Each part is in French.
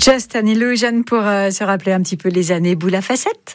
Just an Illusion pour se rappeler un petit peu les années boule à facettes.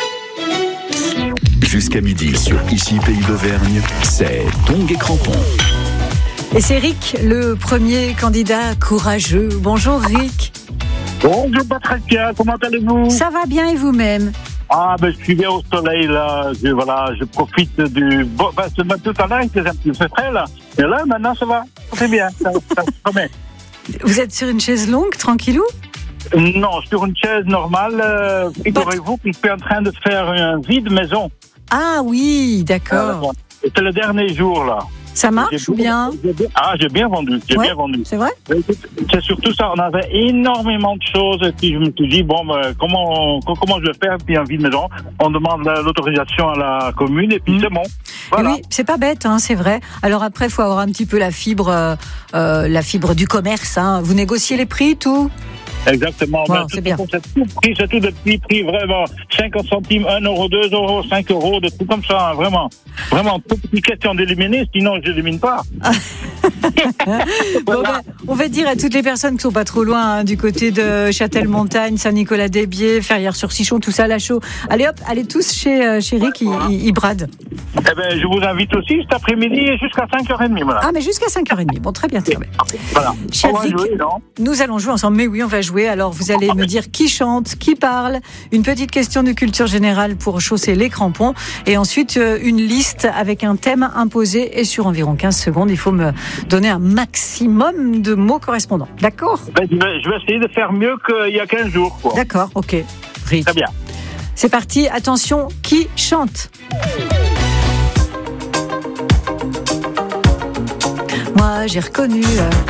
Jusqu'à midi sur Ici Pays d'Auvergne, c'est Tongs et Crampons. Et c'est Rick, le premier candidat courageux. Bonjour Rick. Bonjour Patricia, comment allez-vous? Ça va bien et vous-même? Je suis bien au soleil là, je profite du... tout à l'heure il faisait un petit peu frais là, et là maintenant ça va, c'est bien, ça se promet. Vous êtes sur une chaise longue, tranquillou? Non, sur une chaise normale, figurez-vous que je suis en train de faire un vide maison. Ah oui, d'accord. C'est le dernier jour là. Ça marche ou bien? J'ai bien vendu, bien vendu. C'est vrai? C'est surtout ça, on avait énormément de choses, et puis je me suis dit, comment je vais faire, puis un vide maison, on demande l'autorisation à la commune, et puis c'est bon. Voilà. Oui, c'est pas bête, c'est vrai. Alors après, il faut avoir un petit peu la fibre du commerce. Vous négociez les prix, tout? Exactement. C'est bien. C'est tout de petits prix, vraiment. 50 centimes, 1 euro, 2 euros, 5 euros, des trucs comme ça, vraiment. Vraiment, toute question d'éliminer, sinon je n'élimine pas. Voilà. On va dire à toutes les personnes qui sont pas trop loin, du côté de Châtel-Montagne, Saint-Nicolas-des-Biais, Ferrières-sur-Sichon, tout ça, Lachaud. Allez hop, allez tous chez Rick, il brade. Je vous invite aussi cet après-midi jusqu'à 5h30. Voilà. Ah, mais jusqu'à 5h30. Bon, très bien, très bien. Voilà. Cher on va Rick, jouer, non? nous allons jouer ensemble. Mais oui, on va jouer. Alors, vous allez me dire qui chante, qui parle, une petite question de culture générale pour chausser les crampons, et ensuite une liste avec un thème imposé, et sur environ 15 secondes, il faut me donner un maximum de mots correspondants. D'accord? Je vais essayer de faire mieux qu'il y a 15 jours. Quoi. D'accord, ok. Rick. Très bien. C'est parti, attention, qui chante? Moi, j'ai reconnu...